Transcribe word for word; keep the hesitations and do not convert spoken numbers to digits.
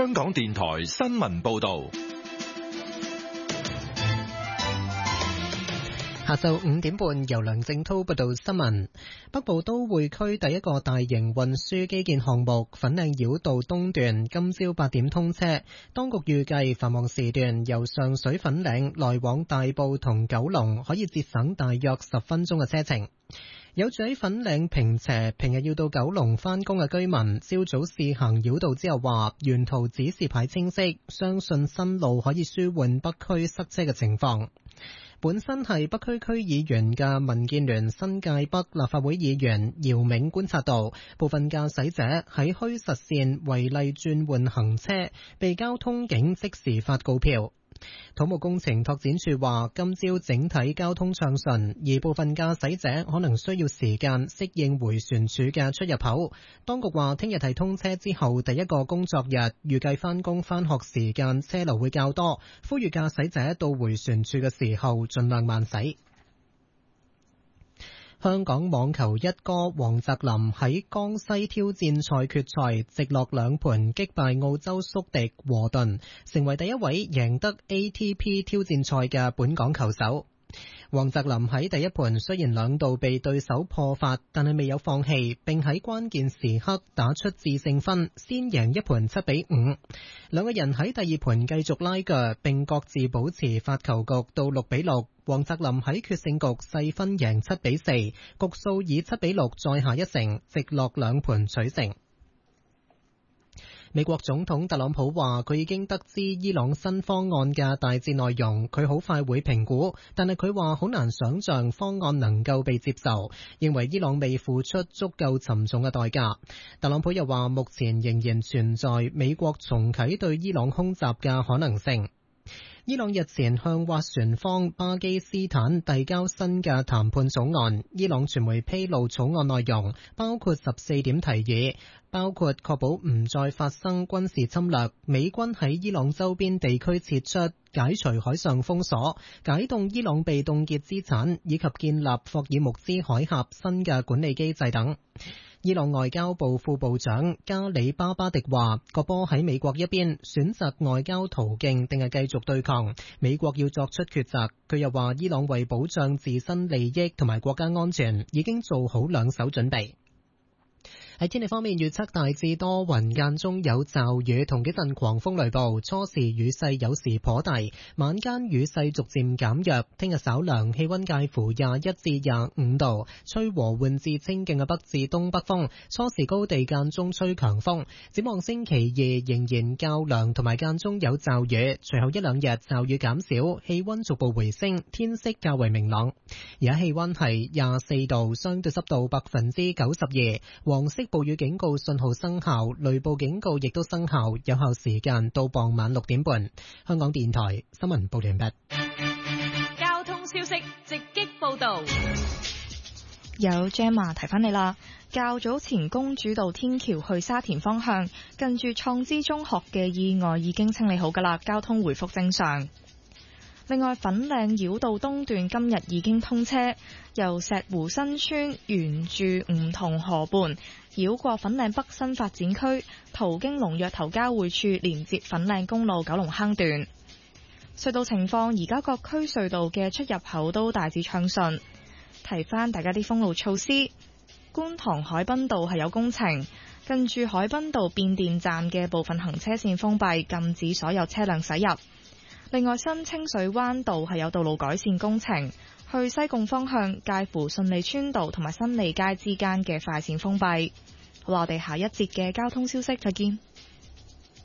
香港電台新聞報道。 下晝五點半，由梁正濤報道新聞。北部都會區第一個大型運輸基建項目粉嶺繞道東段今朝八點通車，當局預計繁忙時段由上水粉嶺來往大埔同九龍可以節省大約十分鐘嘅車程。有住喺粉嶺坪輋，平日要到九龍返工嘅居民，朝早試行繞道之後話，沿途指示牌清晰，相信新路可以舒緩北區塞車嘅情況。本身係北區區議員嘅民建聯新界北立法會議員姚明觀察到，部分駕駛者喺虛實線違例轉換行車，被交通警即時發告票。土木工程拓展署話，今朝整體交通暢順，而部分駕駛者可能需要時間適應迴旋處嘅出入口。當局話，聽日係通車之後第一個工作日，預計返工返學時間車流會較多，呼籲駕駛者到迴旋處嘅時候盡量慢駛。香港網球一哥黃澤林喺江西挑戰賽決賽直落兩盤擊敗澳洲宿敵和頓，成為第一位贏得 A T P 挑戰賽嘅本港球手。黃澤林喺第一盤雖然兩度被對手破發，但係未有放棄，並喺關鍵時刻打出致勝分，先贏一盤七比五。兩個人喺第二盤繼續拉鋸，並各自保持發球局到六比六。黃澤林喺決勝局細分贏七比四，局數以七比六再下一城，直落兩盤取勝。美國總統特朗普話，佢已經得知伊朗新方案嘅大致內容，佢好快會評估，但係佢話好難想像方案能夠被接受，認為伊朗未付出足夠沉重嘅代價。特朗普又話，目前仍然存在美國重啟對伊朗空襲嘅可能性。伊朗日前向斡旋方巴基斯坦遞交新嘅談判草案，伊朗傳媒披露草案內容，包括十四點提議，包括確保唔再發生軍事侵略，美軍喺伊朗周邊地區撤出，解除海上封鎖，解凍伊朗被凍結資產，以及建立霍爾木茲海峽新嘅管理機制等。伊朗外交部副部長加里巴巴迪話，個波喺美國一邊，選擇外交途徑定係繼續對抗，美國要作出抉擇。佢又話，伊朗為保障自身利益同埋國家安全，已經做好兩手準備。喺天氣方面，預測大致多雲，間中有驟雨同幾陣狂風雷暴，初時雨勢有時頗大，晚間雨勢逐漸減弱。聽日稍涼，氣溫介乎廿一至廿五度，吹和緩至清勁嘅北至東北風，初時高地間中吹強風。展望星期二仍然較涼，同埋間中有驟雨，隨後一兩日驟雨減少，氣溫逐步回升，天色較為明朗。而家氣溫係廿四度，相對濕度百分之九十二，黃色暴雨警告信號生效，雷暴警告亦都生效，有效時間到傍晚六點半。香港電台新聞報完畢。 交通消息直擊報道， 有 Gemma 提翻你啦。較早前公主道天橋去沙田方向，近住創知中學嘅意外已經清理好噶啦，交通回復正常。另外，粉嶺繞道東段今日已經通車，由石湖新村沿住梧桐河畔繞過粉嶺北新發展區，途經龍躍頭交匯處，連接粉嶺公路九龍坑段。隧道情況，而家各區隧道嘅出入口都大致暢順。提翻大家啲封路措施，觀塘海濱道係有工程，近住海濱道變電站嘅部分行車線封閉，禁止所有車輛駛入。另外，新清水灣道係有道路改善工程，去西貢方向介乎順利村道同埋新利街之間嘅快線封閉。好啦，我哋下一節嘅交通消息再見。